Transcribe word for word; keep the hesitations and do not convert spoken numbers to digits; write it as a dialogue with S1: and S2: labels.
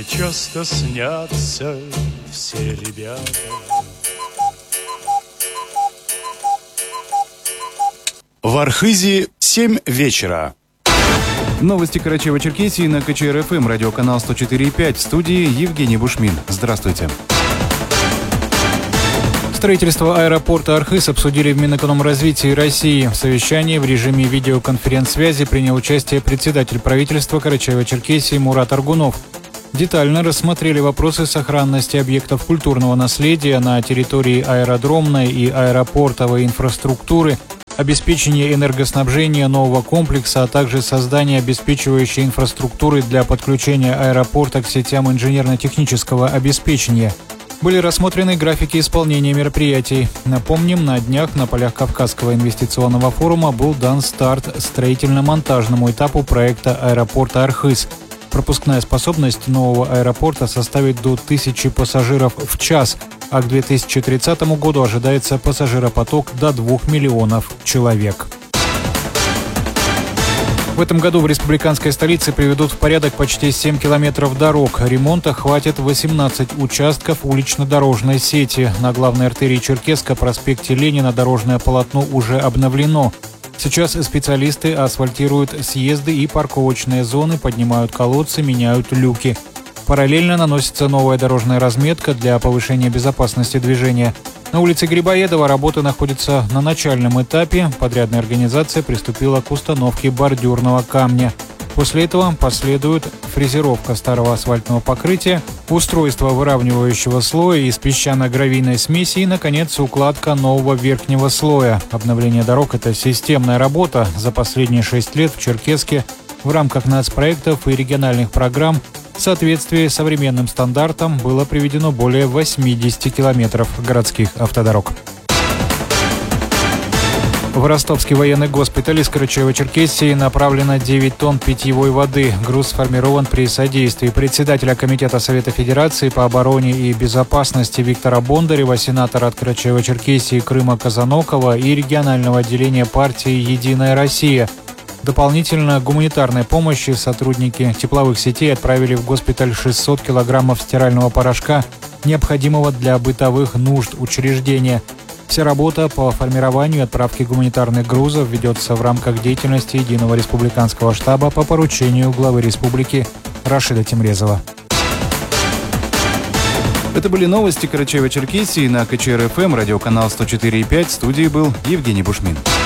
S1: Мне часто снятся все ребята. В Архизе семь вечера.
S2: Новости Карачаево-Черкесии на ка че эр эф эм, радиоканал сто четыре и пять. В студии Евгений Бушмин. Здравствуйте.
S3: Строительство аэропорта Архыз обсудили в Минэкономразвитии России. В совещании в режиме видеоконференц-связи принял участие председатель правительства Карачаево-Черкесии Мурат Аргунов. Детально рассмотрели вопросы сохранности объектов культурного наследия на территории аэродромной и аэропортовой инфраструктуры, обеспечение энергоснабжения нового комплекса, а также создание обеспечивающей инфраструктуры для подключения аэропорта к сетям инженерно-технического обеспечения. Были рассмотрены графики исполнения мероприятий. Напомним, на днях на полях Кавказского инвестиционного форума был дан старт строительно-монтажному этапу проекта аэропорта Архыз. Пропускная способность нового аэропорта составит до тысячи пассажиров в час, а к две тысячи тридцатому году ожидается пассажиропоток до двух миллионов человек. В этом году в республиканской столице приведут в порядок почти семь километров дорог. Ремонта хватит восемнадцать участков улично-дорожной сети. На главной артерии Черкесска, проспекте Ленина, дорожное полотно уже обновлено. Сейчас специалисты асфальтируют съезды и парковочные зоны, поднимают колодцы, меняют люки. Параллельно наносится новая дорожная разметка для повышения безопасности движения. На улице Грибоедова работы находятся на начальном этапе. Подрядная организация приступила к установке бордюрного камня. После этого последует фрезеровка старого асфальтного покрытия, устройство выравнивающего слоя из песчано-гравийной смеси и, наконец, укладка нового верхнего слоя. Обновление дорог – это системная работа. За последние шесть лет в Черкесске в рамках нацпроектов и региональных программ в соответствии с современным стандартам было приведено более восьмидесяти километров городских автодорог. В Ростовский военный госпиталь из Карачаево-Черкесии направлено девять тонн питьевой воды. Груз сформирован при содействии председателя Комитета Совета Федерации по обороне и безопасности Виктора Бондарева, сенатора от Карачаево-Черкесии Крыма Казанокова и регионального отделения партии «Единая Россия». Дополнительно гуманитарной помощи сотрудники тепловых сетей отправили в госпиталь шестьсот килограммов стирального порошка, необходимого для бытовых нужд учреждения. Вся работа по формированию и отправке гуманитарных грузов ведется в рамках деятельности Единого республиканского штаба по поручению главы республики Рашида Тимрезова.
S2: Это были новости Карачаево-Черкесии на ка че эр эф эм, радиоканал сто четыре и пять. В студии был Евгений Бушмин.